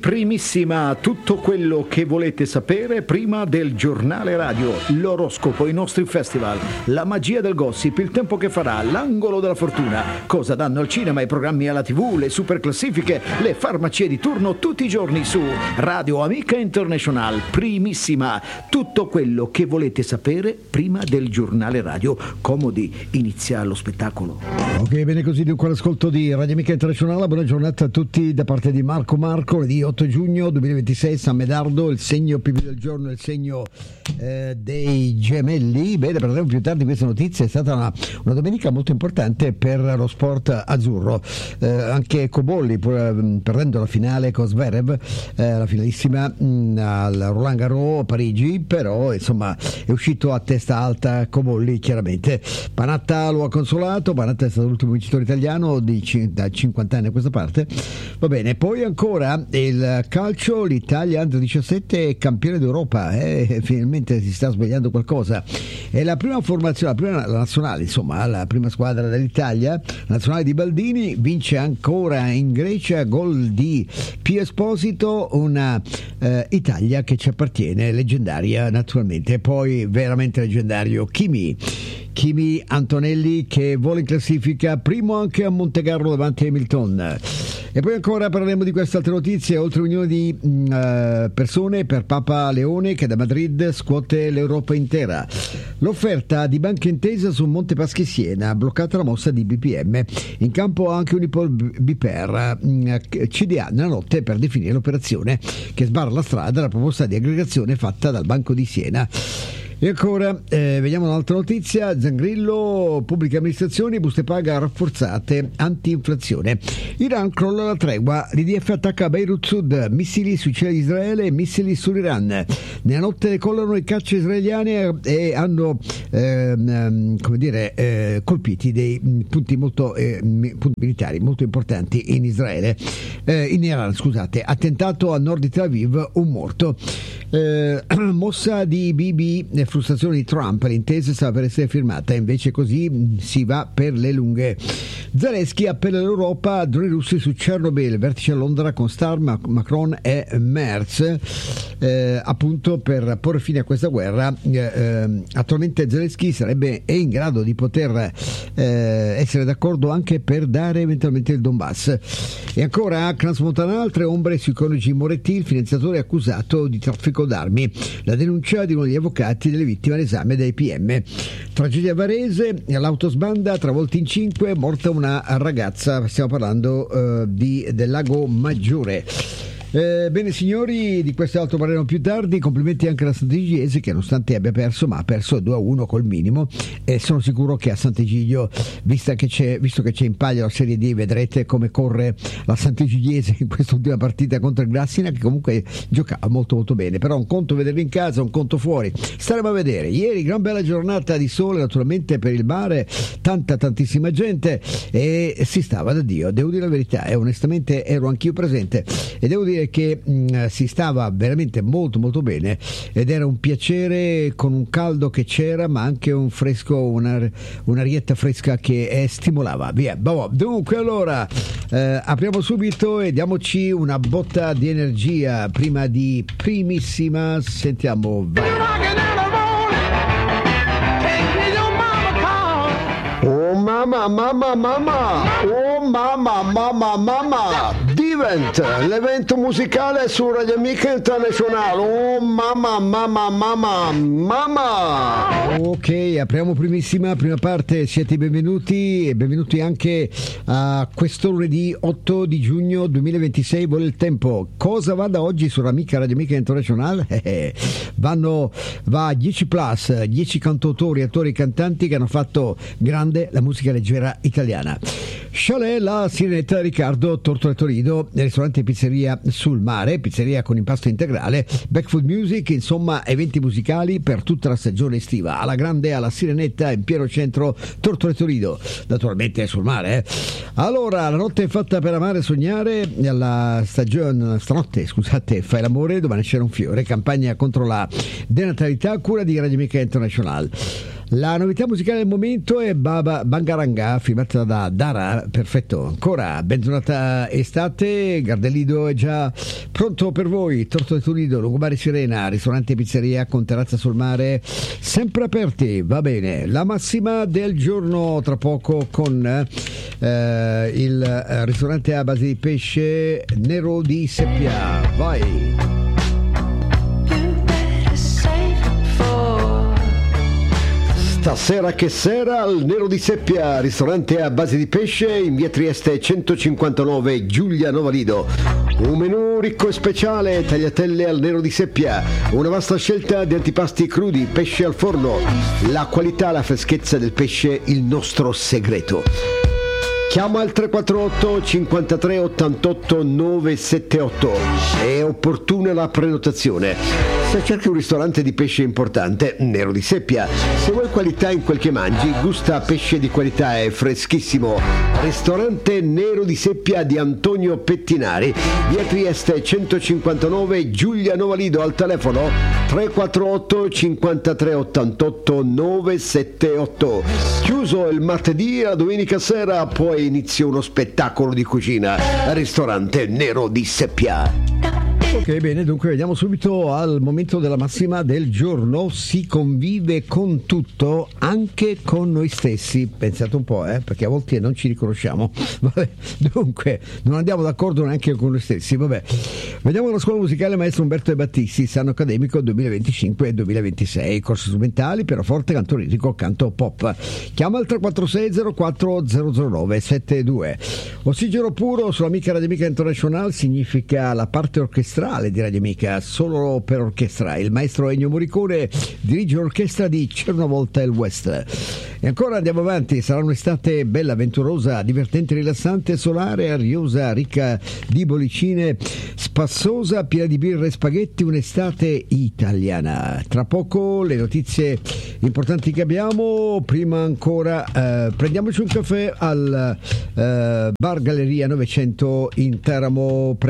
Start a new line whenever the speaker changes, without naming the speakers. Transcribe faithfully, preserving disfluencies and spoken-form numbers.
Primissima, tutto quello che volete sapere prima del giornale radio, l'oroscopo, i nostri festival, la magia del gossip, il tempo che farà, l'angolo della fortuna, cosa danno al cinema, i programmi alla tivù, le super classifiche, le farmacie di turno tutti i giorni su Radio Amica International. Primissima, tutto quello che volete sapere prima del giornale radio. Comodi, inizia lo spettacolo.
Ok, bene così, dunque l'ascolto di Radio Amica International. Buona giornata a tutti da parte di Marco Marco, di otto giugno duemilaventisei, San Medardo, il segno P B del giorno, il segno eh, dei gemelli. Bene, parleremo più tardi di questa notizia. È stata una, una domenica molto importante per lo sport azzurro. Eh, anche Cobolli, pur, perdendo la finale con Zverev, eh, la finalissima mh, al Roland Garros a Parigi, però insomma è uscito a testa alta Cobolli, chiaramente. Panatta lo ha consolato. Panatta è stato l'ultimo vincitore italiano di, da cinquanta anni a questa parte. Va bene, poi ancora il calcio, l'Italia under diciassette è campione d'Europa, eh? Finalmente si sta svegliando qualcosa. È la prima formazione, la prima la nazionale, insomma, la prima squadra dell'Italia, la nazionale di Baldini, vince ancora in Grecia, gol di Pio Esposito, una eh, Italia che ci appartiene, leggendaria naturalmente, e poi veramente leggendario Kimi. Kimi Antonelli che vola in classifica, primo anche a Montecarlo davanti a Hamilton. E poi ancora parleremo di queste altre notizie, oltre un milione di uh, persone per Papa Leone che da Madrid scuote l'Europa intera. L'offerta di Banca Intesa su Monte Paschi Siena, bloccata la mossa di B P M. In campo anche Unipol B P R, uh, C D A nella notte per definire l'operazione che sbarra la strada alla proposta di aggregazione fatta dal Banco di Siena. E ancora, eh, vediamo un'altra notizia, Zangrillo, pubbliche amministrazioni, buste paga rafforzate, anti-inflazione. Iran crolla la tregua, l'I D F attacca Beirut Sud, missili sui cieli di Israele e missili sull'Iran. Nella notte collano i caccia israeliani e hanno eh, come dire, eh, colpiti dei punti, molto, eh, punti militari molto importanti in Israele, eh, in Iran, scusate. Attentato a nord di Tel Aviv, un morto. Eh, mossa di Bibi, frustrazione di Trump, l'intesa stava per essere firmata, invece così si va per le lunghe. Zelensky appella all'Europa, droni russi su Chernobyl, vertice a Londra con Starr, Macron e Merz, eh, appunto per porre fine a questa guerra. Eh, eh, attualmente Zelensky sarebbe è in grado di poter eh, essere d'accordo anche per dare eventualmente il Donbass. E ancora Transmontana, altre ombre sui coniugi Moretti, il finanziatore accusato di traffico d'armi, la denuncia di uno degli avvocati delle vittime all'esame dei P M. Tragedia Varese, l'autosbanda travolta in cinque, morta una ragazza, stiamo parlando uh, di, del Lago Maggiore. Eh, bene signori, di questo altro parleremo più tardi. Complimenti anche alla Sant'Egidio che nonostante abbia perso, ma ha perso due a uno col minimo, e sono sicuro che a Sant'Egidio, vista che c'è, visto che c'è in palio la Serie D, vedrete come corre la Sant'Egidiese in quest'ultima partita contro il Grassina, che comunque giocava molto molto bene. Però un conto vederli in casa, un conto fuori, staremo a vedere. Ieri gran bella giornata di sole naturalmente per il mare, tanta tantissima gente e si stava da Dio, devo dire la verità, e onestamente ero anch'io presente e devo dire che mh, si stava veramente molto molto bene, ed era un piacere, con un caldo che c'era ma anche un fresco, una, un'arietta fresca che eh, stimolava via. Dunque allora eh, apriamo subito e diamoci una botta di energia prima di primissima. Sentiamo, vai.
Oh mamma, mamma, mamma, oh mamma, mamma, mamma, Divent, l'evento musicale su Radio Amica International. Oh mamma, mamma, mamma, mamma.
Ok, apriamo primissima, prima parte, siete benvenuti e benvenuti anche a questo lunedì otto di giugno duemilaventisei, vuole il tempo. Cosa va da oggi su Amica Radio Amica International? Eh, vanno, va dieci plus, dieci cantautori, attori e cantanti che hanno fatto grande la musica leggera italiana. Chalet, la Sirenetta, Riccardo, Tortore Torino, ristorante e pizzeria sul mare, pizzeria con impasto integrale, Backfood Music, insomma eventi musicali per tutta la stagione estiva, alla grande, alla Sirenetta, in pieno centro, Tortore Torino, naturalmente sul mare. Eh. Allora, la notte è fatta per amare e sognare, la stagione, stanotte, scusate, fai l'amore, domani c'era un fiore, campagna contro la denatalità, cura di Radio Amica International. La novità musicale del momento è Baba Bangaranga, firmata da Dara. Perfetto. Ancora bentornata estate. Gardelido è già pronto per voi. Torto di Tulido, Lungomare Sirena, ristorante e pizzeria con terrazza sul mare, sempre aperti. Va bene. La massima del giorno tra poco con eh, il eh, ristorante a base di pesce Nero di Seppia. Vai.
Stasera che sera al Nero di Seppia, ristorante a base di pesce in via Trieste centocinquantanove, Giulia Novalido. Un menù ricco e speciale, tagliatelle al Nero di Seppia, una vasta scelta di antipasti crudi, pesce al forno, la qualità, la freschezza del pesce, il nostro segreto. Chiama al tre quattro otto cinquantatré ottantotto novecentosettantotto, è opportuna la prenotazione. Se cerchi un ristorante di pesce importante, Nero di Seppia. Se vuoi qualità in quel che mangi, gusta pesce di qualità e freschissimo. Ristorante Nero di Seppia di Antonio Pettinari, via Trieste centocinquantanove, Giulia Novalido, al telefono tre quattro otto cinquantatré ottantotto novecentosettantotto. Chiuso il martedì e la domenica sera, poi inizia uno spettacolo di cucina. Ristorante Nero di Seppia.
Ok, bene, dunque vediamo subito al momento della massima del giorno. Si convive con tutto, anche con noi stessi. Pensate un po', eh, perché a volte non ci riconosciamo. Vabbè, dunque, non andiamo d'accordo neanche con noi stessi. Vabbè, vediamo la scuola musicale Maestro Umberto De Battisti, anno accademico duemilaventicinque duemilaventisei, corsi strumentali, pianoforte, canto lirico, canto pop. Chiama il tre quattro sei zero quattro zero zero nove sette due. Ossigeno puro sull'Amica Radio Amica International significa la parte orchestrale di Radio Amica, solo per orchestra. Il maestro Ennio Morricone dirige l'orchestra di C'era una volta il West. E ancora andiamo avanti. Sarà un'estate bella, avventurosa, divertente, rilassante, solare, ariosa, ricca di bollicine, spassosa, piena di birre e spaghetti, un'estate italiana. Tra poco le notizie importanti che abbiamo. Prima ancora eh, prendiamoci un caffè al eh, Bar Galleria novecento in Teramo.